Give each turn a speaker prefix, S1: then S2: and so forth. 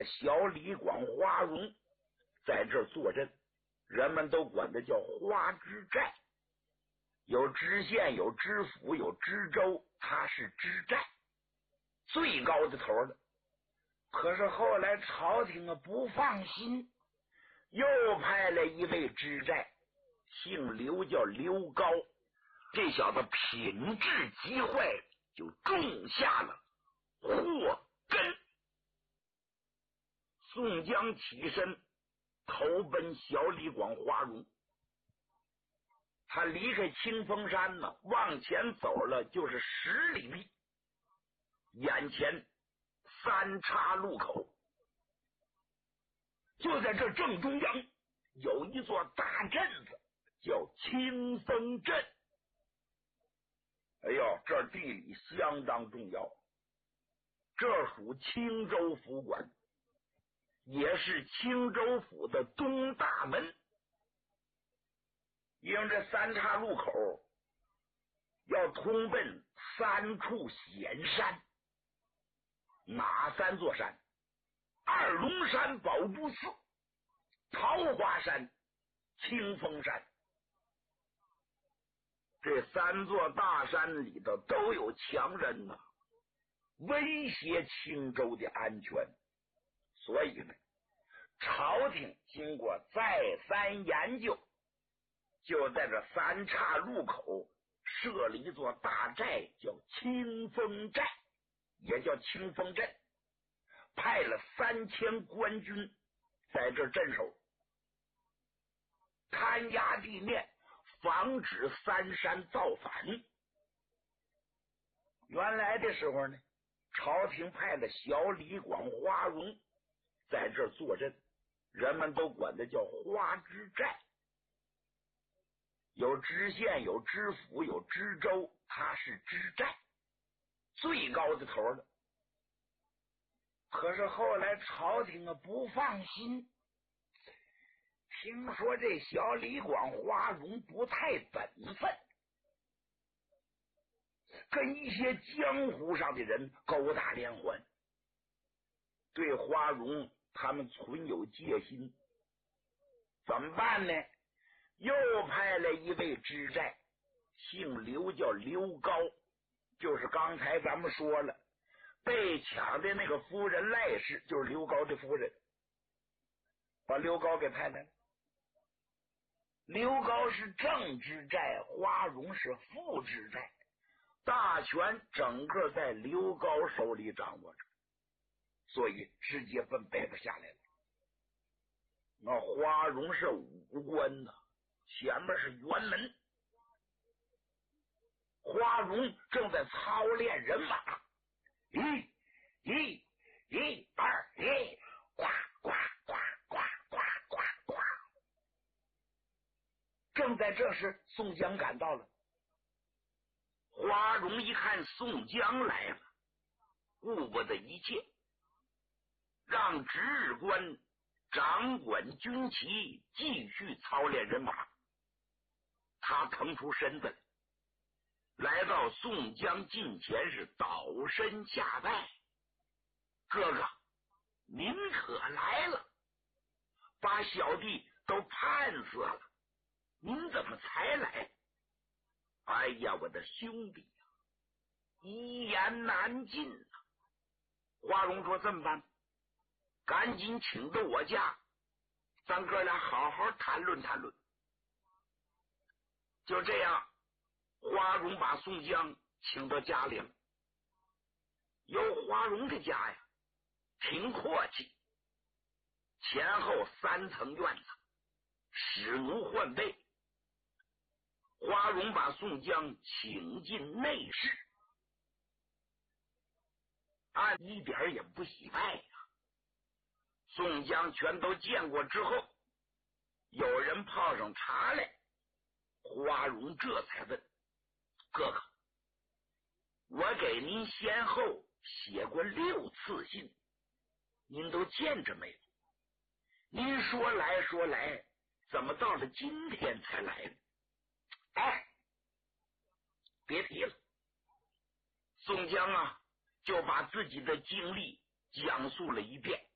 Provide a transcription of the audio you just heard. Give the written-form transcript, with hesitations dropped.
S1: 小李广花荣在这儿坐镇，人们都管他叫花知寨。有知县，有知府，有知州，他是知寨最高的头了。可是后来朝廷不放心，又派了一位知寨，姓刘，叫刘高。这小子品质极坏，就种下了祸根。宋江起身投奔小李广花荣，他离开清风山呢，往前走了就是10里地，眼前三岔路口，就在这正中央有一座大镇子，叫清风镇。哎呦，这地理相当重要，这属青州府管，也是青州府的东大门。因为这三岔路口要通奔3处险山，哪3座山？二龙山、宝珠寺、桃花山、清风山。这3座大山里头都有强人呢，威胁青州的安全。所以呢，朝廷经过再三研究，就在这三岔路口设了一座大寨，叫清风寨，也叫清风镇，派了3000官军在这镇守，看押地面，防止三山造反。原来的时候呢，朝廷派了小李广花荣在这坐镇，人们都管他叫花知寨。有知县，有知府，有知州，他是知寨最高的头了。可是后来朝廷不放心，听说这小李广花荣不太本分，跟一些江湖上的人勾搭连环，对花荣他们存有戒心。怎么办呢？又派了一位知寨，姓刘，叫刘高，就是刚才咱们说了被抢的那个夫人赖氏，就是刘高的夫人，把刘高给派来了。刘高是正知寨，花荣是副知寨，大权整个在刘高手里掌握着，所以直接奔北边下来了。那花荣是武官呢，前面是辕门，花荣正在操练人马，1、2、1，呱呱呱呱呱呱呱。正在这时，宋江赶到了。花荣一看宋江来了，顾不得一切，让值日官掌管军旗，继续操练人马。他腾出身子来到宋江近前，是倒身下拜：“哥哥，您可来了，把小弟都判死了，您怎么才来？哎呀，我的兄弟呀，一言难尽啊！”花荣说：“这么办？赶紧请到我家，咱哥俩好好谈论谈论。”就这样，花荣把宋江请到家里了。有花荣的家呀，挺阔气，前后3层院子，使奴换备。花荣把宋江请进内室，按一点也不喜爱呀。宋江全都见过之后，有人泡上茶来，花荣这才问：“哥哥，我给您先后写过6次信，您都见着没有？您说来说来，怎么到了今天才来呢？”哎，别提了。宋江啊，就把自己的经历讲述了一遍。